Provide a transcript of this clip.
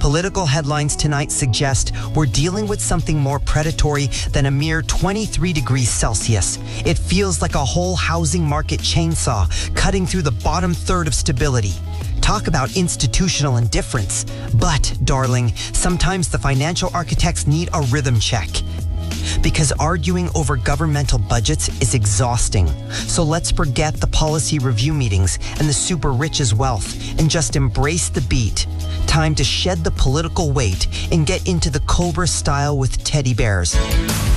Political headlines tonight suggest we're dealing with something more predatory than a mere 23 degrees Celsius. It feels like a whole housing market chainsaw cutting through the bottom third of stability. Talk about institutional indifference. But, darling, sometimes the financial architects need a rhythm check. Because arguing over governmental budgets is exhausting. So let's forget the policy review meetings and the super rich's wealth and just embrace the beat. Time to shed the political weight and get into the Cobra style with teddy bears.